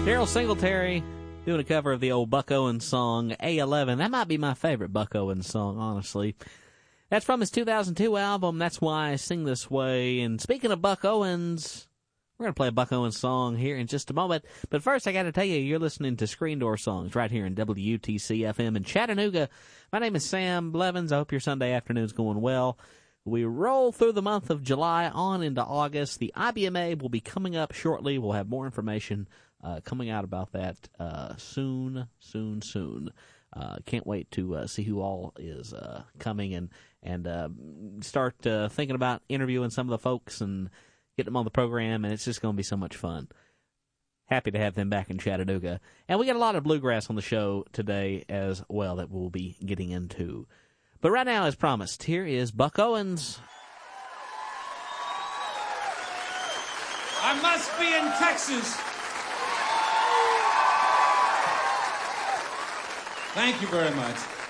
Daryl Singletary doing a cover of the old Buck Owens song, A11. That might be my favorite Buck Owens song, honestly. That's from his 2002 album, That's Why I Sing This Way. And speaking of Buck Owens, we're going to play a Buck Owens song here in just a moment. But first, I got to tell you, you're listening to Screen Door Songs right here in WTC-FM in Chattanooga. My name is Sam Blevins. I hope your Sunday afternoon's going well. We roll through the month of July on into August. The IBMA will be coming up shortly. We'll have more information coming out about that soon. Can't wait to see who all is coming and start thinking about interviewing some of the folks and getting them on the program, and it's just going to be so much fun. Happy to have them back in Chattanooga. And we got a lot of bluegrass on the show today as well that we'll be getting into. But right now, as promised, here is Buck Owens. I must be in Texas. Thank you very much.